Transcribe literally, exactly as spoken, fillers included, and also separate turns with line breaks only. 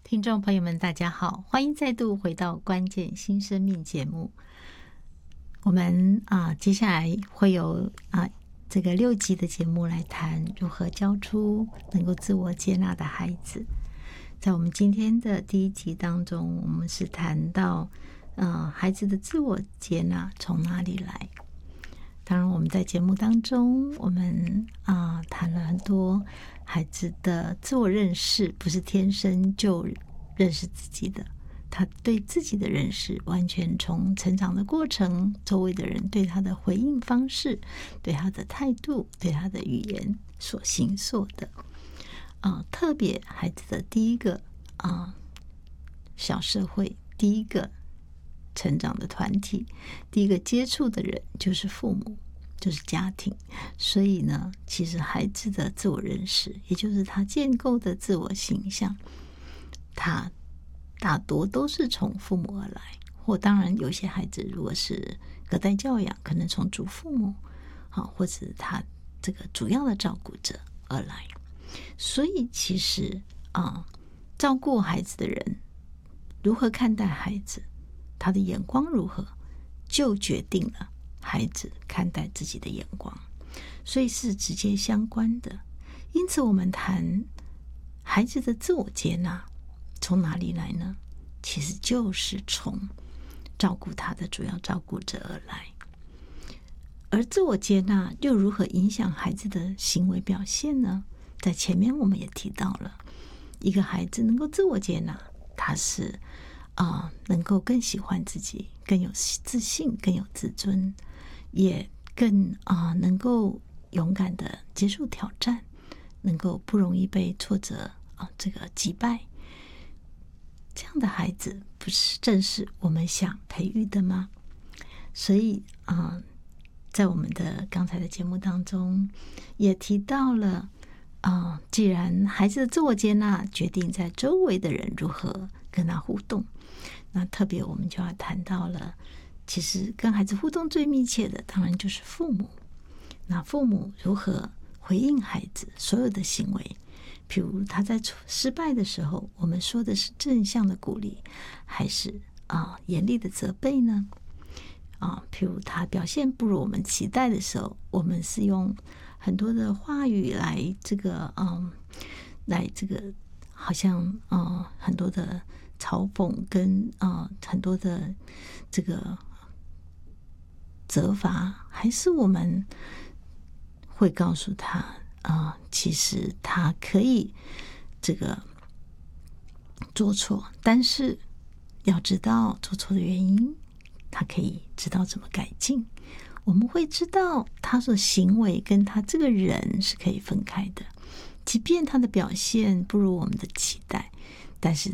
听众朋友们，大家好，欢迎再度回到关键新生命节目。我们啊，接下来会有啊这个六集的节目来谈如何教出能够自我接纳的孩子。在我们今天的第一集当中，我们是谈到呃孩子的自我接纳从哪里来。当然，我们在节目当中，我们啊、呃、谈了很多孩子的自我认识，不是天生就认识自己的，他对自己的认识完全从成长的过程，周围的人对他的回应方式，对他的态度，对他的语言所形塑的。啊、呃，特别孩子的第一个啊、呃、小社会，第一个成长的团体，第一个接触的人就是父母，就是家庭。所以呢，其实孩子的自我认识，也就是他建构的自我形象，他大多都是从父母而来，或当然有些孩子如果是隔代教养，可能从祖父母，好，或者他这个主要的照顾者而来。所以其实啊、呃，照顾孩子的人如何看待孩子，他的眼光如何，就决定了孩子看待自己的眼光，所以是直接相关的。因此我们谈孩子的自我接纳从哪里来呢？其实就是从照顾他的主要照顾者而来。而自我接纳又如何影响孩子的行为表现呢？在前面我们也提到了，一个孩子能够自我接纳，他是啊、呃，能够更喜欢自己，更有自信，更有自尊，也更啊、呃、能够勇敢的接受挑战，能够不容易被挫折啊、呃、这个击败。这样的孩子不是正是我们想培育的吗？所以啊、呃，在我们的刚才的节目当中也提到了啊、呃，既然孩子的自我接纳决定在周围的人如何跟他互动，那特别我们就要谈到了，其实跟孩子互动最密切的当然就是父母。那父母如何回应孩子所有的行为，譬如他在失败的时候，我们说的是正向的鼓励，还是啊、呃、严厉的责备呢？啊，譬如他表现不如我们期待的时候，我们是用很多的话语来这个嗯，来这个好像嗯、呃、很多的嘲讽跟啊、呃、很多的这个责罚，还是我们会告诉他啊、呃，其实他可以这个做错，但是要知道做错的原因，他可以知道怎么改进。我们会知道他的行为跟他这个人是可以分开的，即便他的表现不如我们的期待，但是